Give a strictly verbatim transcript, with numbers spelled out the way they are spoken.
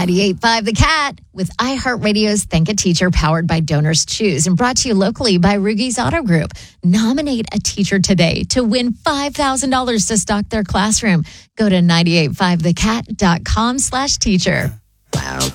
ninety-eight point five The Cat with iHeartRadio's Thank a Teacher powered by Donors Choose and brought to you locally by Rugi's Auto Group. Nominate a teacher today to win five thousand dollars to stock their classroom. Go to ninety-eight point five the cat dot com slash teacher. Wow.